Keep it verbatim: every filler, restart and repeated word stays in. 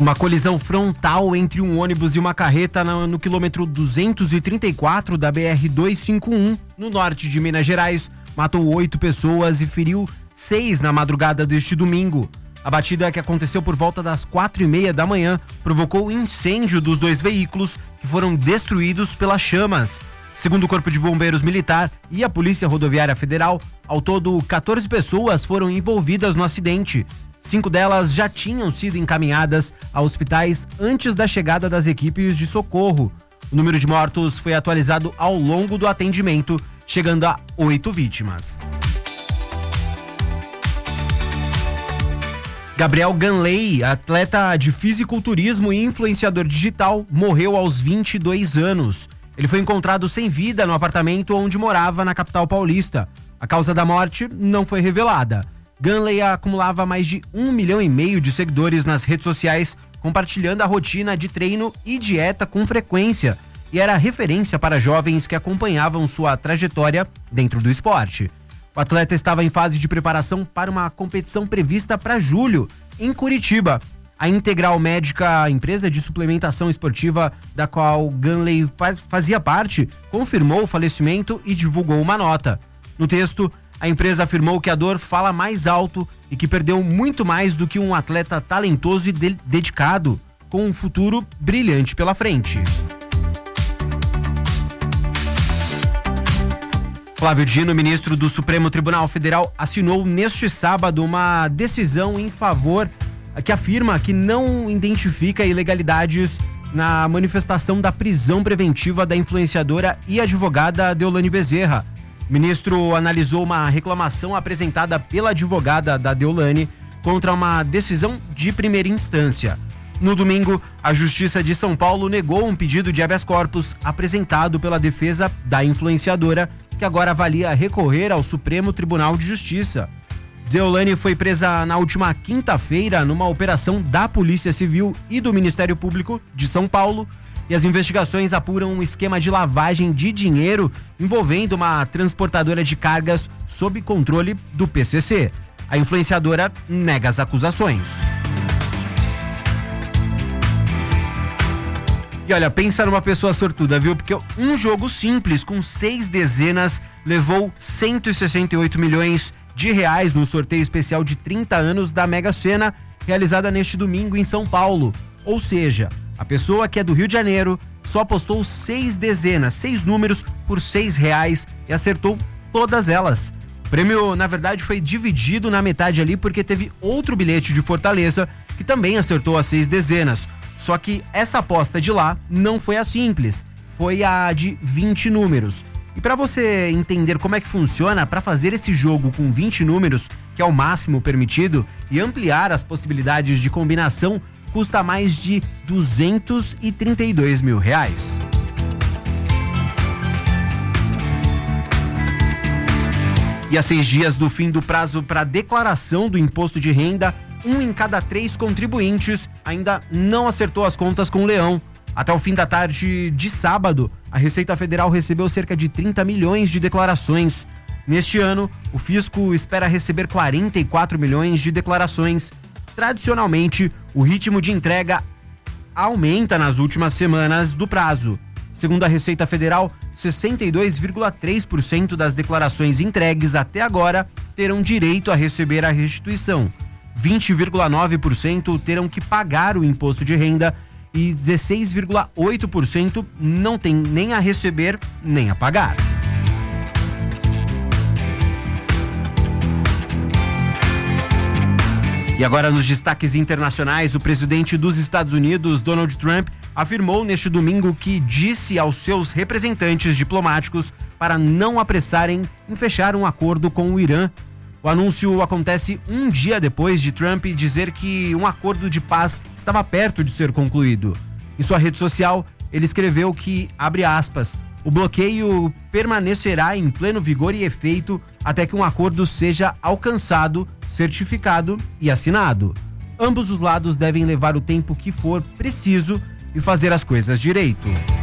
Uma colisão frontal entre um ônibus e uma carreta no, no quilômetro duzentos e trinta e quatro da B R duzentos e cinquenta e um, no norte de Minas Gerais, matou oito pessoas e feriu seis na madrugada deste domingo. A batida, que aconteceu por volta das quatro e meia da manhã, provocou o incêndio dos dois veículos, que foram destruídos pelas chamas. Segundo o Corpo de Bombeiros Militar e a Polícia Rodoviária Federal, ao todo quatorze pessoas foram envolvidas no acidente. Cinco delas já tinham sido encaminhadas a hospitais antes da chegada das equipes de socorro. O número de mortos foi atualizado ao longo do atendimento, chegando a oito vítimas. Gabriel Ganley, atleta de fisiculturismo e influenciador digital, morreu aos vinte e dois anos. Ele foi encontrado sem vida no apartamento onde morava na capital paulista. A causa da morte não foi revelada. Ganley acumulava mais de um milhão e meio de seguidores nas redes sociais, compartilhando a rotina de treino e dieta com frequência, e era referência para jovens que acompanhavam sua trajetória dentro do esporte. O atleta estava em fase de preparação para uma competição prevista para julho, em Curitiba. A Integral Médica, empresa de suplementação esportiva da qual Ganley fazia parte, confirmou o falecimento e divulgou uma nota. No texto, a empresa afirmou que a dor fala mais alto e que perdeu muito mais do que um atleta talentoso e de- dedicado, com um futuro brilhante pela frente. Flávio Dino, ministro do Supremo Tribunal Federal, assinou neste sábado uma decisão em favor que afirma que não identifica ilegalidades na manifestação da prisão preventiva da influenciadora e advogada Deolane Bezerra. O ministro analisou uma reclamação apresentada pela advogada da Deolane contra uma decisão de primeira instância. No domingo, a Justiça de São Paulo negou um pedido de habeas corpus apresentado pela defesa da influenciadora, que agora avalia recorrer ao Supremo Tribunal de Justiça. Deolane foi presa na última quinta-feira numa operação da Polícia Civil e do Ministério Público de São Paulo, e as investigações apuram um esquema de lavagem de dinheiro envolvendo uma transportadora de cargas sob controle do P C C. A influenciadora nega as acusações. E olha, pensa numa pessoa sortuda, viu? Porque um jogo simples com seis dezenas levou cento e sessenta e oito milhões de reais no sorteio especial de trinta anos da Mega Sena, realizada neste domingo em São Paulo. Ou seja, a pessoa que é do Rio de Janeiro só apostou seis dezenas, seis números por seis reais e acertou todas elas. O prêmio, na verdade, foi dividido na metade ali porque teve outro bilhete de Fortaleza que também acertou as seis dezenas. Só que essa aposta de lá não foi a simples, foi a de vinte números. E para você entender como é que funciona, para fazer esse jogo com vinte números, que é o máximo permitido, e ampliar as possibilidades de combinação, custa mais de duzentos e trinta e dois mil reais. E a seis dias do fim do prazo para declaração do imposto de renda, um em cada três contribuintes ainda não acertou as contas com o leão. Até o fim da tarde de sábado, a Receita Federal recebeu cerca de trinta milhões de declarações. Neste ano, o fisco espera receber quarenta e quatro milhões de declarações. Tradicionalmente, o ritmo de entrega aumenta nas últimas semanas do prazo. Segundo a Receita Federal, sessenta e dois vírgula três por cento das declarações entregues até agora terão direito a receber a restituição. vinte vírgula nove por cento terão que pagar o imposto de renda e dezesseis vírgula oito por cento não tem nem a receber nem a pagar. E agora, nos destaques internacionais, o presidente dos Estados Unidos, Donald Trump, afirmou neste domingo que disse aos seus representantes diplomáticos para não apressarem em fechar um acordo com o Irã. O anúncio acontece um dia depois de Trump dizer que um acordo de paz estava perto de ser concluído. Em sua rede social, ele escreveu que, abre aspas, o bloqueio permanecerá em pleno vigor e efeito até que um acordo seja alcançado, certificado e assinado. Ambos os lados devem levar o tempo que for preciso e fazer as coisas direito.